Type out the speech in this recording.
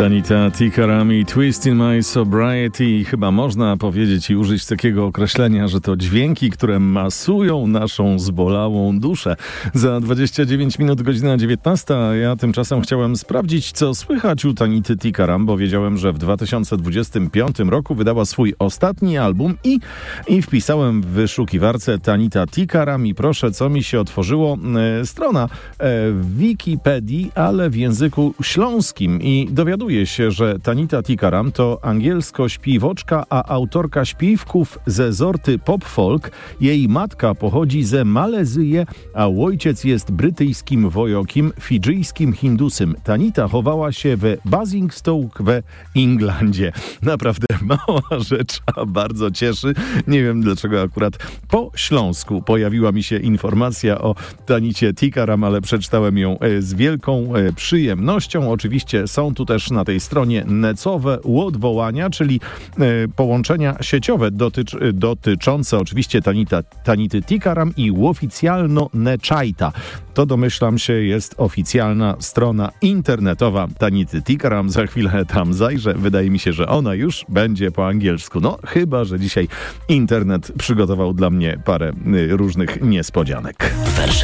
Tanita Tikaram i Twist in My Sobriety. Chyba można powiedzieć i użyć takiego określenia, że to dźwięki, które masują naszą zbolałą duszę. Za 29 minut, godzina 19. Ja tymczasem chciałem sprawdzić, co słychać u Tanity Tikaram, bo wiedziałem, że w 2025 roku wydała swój ostatni album i wpisałem w wyszukiwarce Tanita Tikaram i proszę, co mi się otworzyło? Strona w Wikipedii, ale w języku śląskim i dowiaduję się, że Tanita Tikaram to angielsko-śpiwoczka, a autorka śpiwków ze sorty pop-folk. Jej matka pochodzi ze Malezyji, a ojciec jest brytyjskim wojokiem, fidżyjskim hindusem. Tanita chowała się w Basingstoke w Inglandzie. Naprawdę mała rzecz, a bardzo cieszy. Nie wiem, dlaczego akurat po śląsku pojawiła mi się informacja o Tanicie Tikaram, ale przeczytałem ją z wielką przyjemnością. Oczywiście są tu też na tej stronie necowe odwołania, czyli połączenia sieciowe dotyczące oczywiście Tanity Tikaram i oficjalno Neczajta. To, domyślam się, jest oficjalna strona internetowa Tanity Tikaram. Za chwilę tam zajrzę. Wydaje mi się, że ona już będzie po angielsku. No, chyba że dzisiaj internet przygotował dla mnie parę różnych niespodzianek.